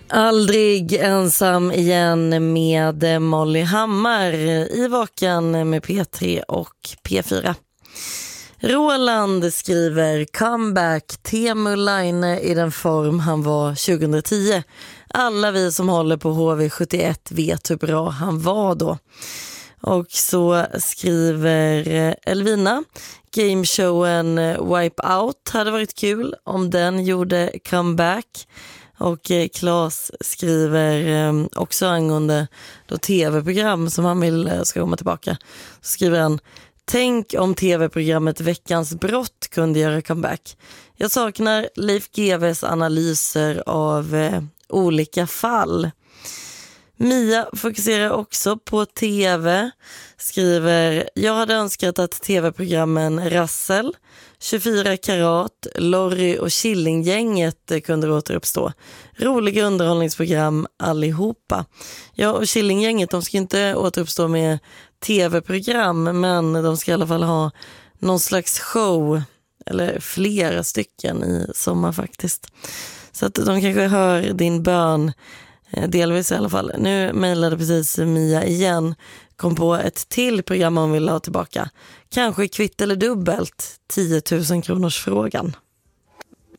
Aldrig ensam igen med Molly Hammar i Vaken med P3 och P4. Roland skriver comeback Teemu Laine i den form han var 2010. Alla vi som håller på HV71 vet hur bra han var då. Och så skriver Elvina, gameshowen Wipeout hade varit kul om den gjorde comeback. Och Claes skriver också angående då tv-program som han vill ska komma tillbaka. Så skriver han: tänk om tv-programmet Veckans brott kunde göra comeback. Jag saknar Leif GW:s analyser av olika fall. Mia fokuserar också på tv. Skriver: jag hade önskat att tv-programmen Rassel, 24 karat, Lorry och Killinggänget kunde återuppstå. Roliga underhållningsprogram allihopa. Ja, och Killinggänget, de ska inte återuppstå med tv-program, men de ska i alla fall ha någon slags show, eller flera stycken i sommar faktiskt. Så att de kanske hör din bön, delvis i alla fall. Nu mejlade precis Mia igen, kom på ett till program hon vill ha tillbaka. Kanske kvitt eller dubbelt, 10 000 kronors frågan.